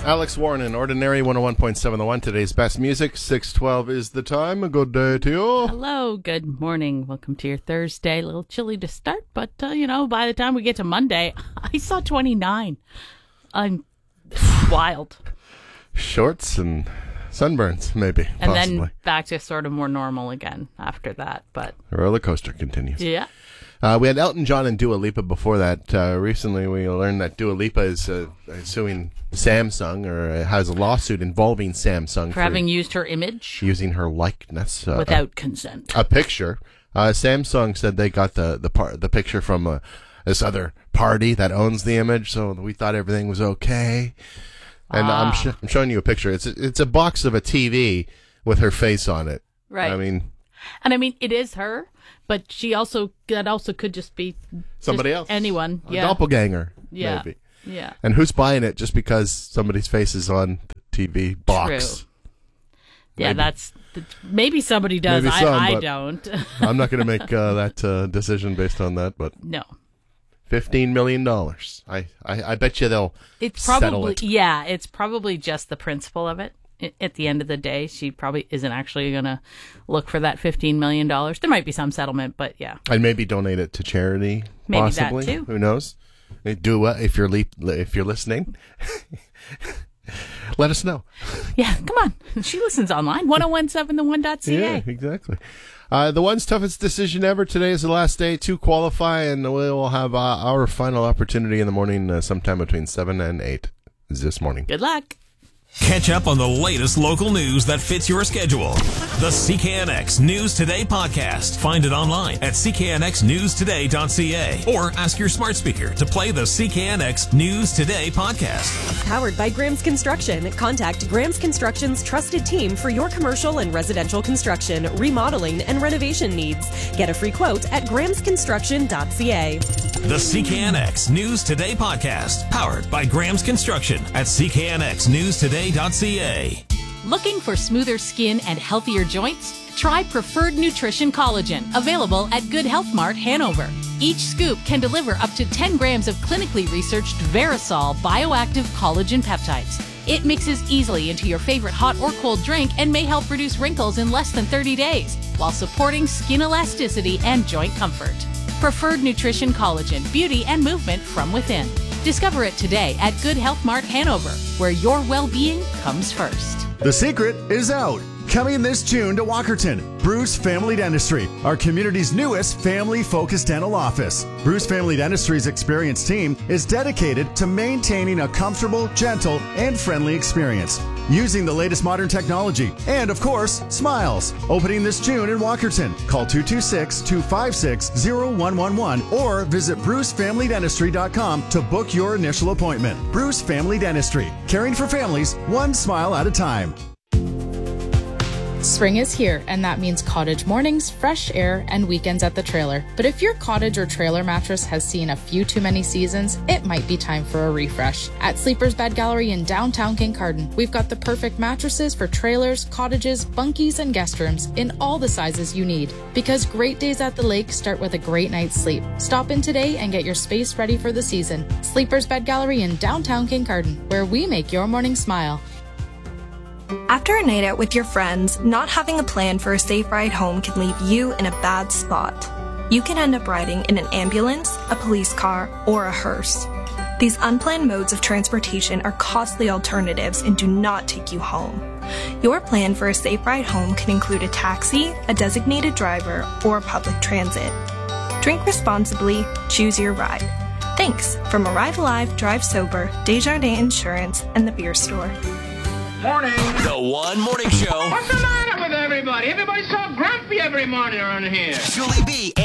Alex Warren in Ordinary 101.7 The One. Today's best music. 6:12 is the time. A good day to you. Hello, good morning. Welcome to your Thursday. A little chilly to start, but, by the time we get to Monday, I saw 29. I'm wild. Shorts and sunburns, maybe, And possibly. then back to sort of more normal again after that, but... The roller coaster continues. Yeah. We had Elton John and Dua Lipa before that. Recently, we learned that Dua Lipa is suing Samsung, or has a lawsuit involving Samsung For having used her image? Using her likeness. Without consent. A picture. Samsung said they got the picture from this other party that owns the image, so we thought everything was okay. And I'm showing you a picture. It's a box of a TV with her face on it. Right. I mean, it is her, but that also could just be somebody else. Anyone. A doppelganger. Yeah. Maybe. Yeah. And who's buying it just because somebody's face is on the TV box? True. Yeah, maybe somebody does. Maybe some, I don't. I'm not going to make that decision based on that, but no. $15 million. I bet you they'll settle it. Yeah, it's probably just the principle of it. At the end of the day, she probably isn't actually going to look for that $15 million. There might be some settlement, but yeah. And maybe donate it to charity, maybe possibly. That too. Who knows? Dua, if you're listening, let us know. Yeah, come on. She listens online. 1017theone.ca. Yeah, exactly. The One's toughest decision ever. Today is the last day to qualify, and we'll have our final opportunity in the morning sometime between 7 and 8 this morning. Good luck. Catch up on the latest local news that fits your schedule. The CKNX News Today podcast. Find it online at cknxnewstoday.ca or ask your smart speaker to play the CKNX News Today podcast. Powered by Graham's Construction. Contact Graham's Construction's trusted team for your commercial and residential construction, remodeling, and renovation needs. Get a free quote at grahamsconstruction.ca. The CKNX News Today podcast. Powered by Graham's Construction at cknxnewstoday.ca. Looking for smoother skin and healthier joints? Try Preferred Nutrition Collagen, available at Good Health Mart, Hanover. Each scoop can deliver up to 10 grams of clinically researched Verisol bioactive collagen peptides. It mixes easily into your favorite hot or cold drink and may help reduce wrinkles in less than 30 days, while supporting skin elasticity and joint comfort. Preferred Nutrition Collagen, beauty and movement from within. Discover it today at Good Health Mart, Hanover, where your well-being comes first. The secret is out. Coming this June to Walkerton, Bruce Family Dentistry, our community's newest family-focused dental office. Bruce Family Dentistry's experienced team is dedicated to maintaining a comfortable, gentle, and friendly experience, using the latest modern technology, and of course, smiles. Opening this June in Walkerton. Call 226-256-0111 or visit brucefamilydentistry.com to book your initial appointment. Bruce Family Dentistry, caring for families one smile at a time. Spring is here, and that means cottage mornings, fresh air, and weekends at the trailer. But if your cottage or trailer mattress has seen a few too many seasons, it might be time for a refresh. At Sleeper's Bed Gallery in downtown Kincardine, we've got the perfect mattresses for trailers, cottages, bunkies, and guest rooms in all the sizes you need. Because great days at the lake start with a great night's sleep. Stop in today and get your space ready for the season. Sleeper's Bed Gallery in downtown Kincardine, where we make your morning smile. After a night out with your friends, not having a plan for a safe ride home can leave you in a bad spot. You can end up riding in an ambulance, a police car, or a hearse. These unplanned modes of transportation are costly alternatives and do not take you home. Your plan for a safe ride home can include a taxi, a designated driver, or public transit. Drink responsibly, choose your ride. Thanks from Arrive Alive, Drive Sober, Desjardins Insurance, and the Beer Store. Morning. The One Morning Show. What's the matter with everybody? Everybody's so grumpy every morning around here. Julie B.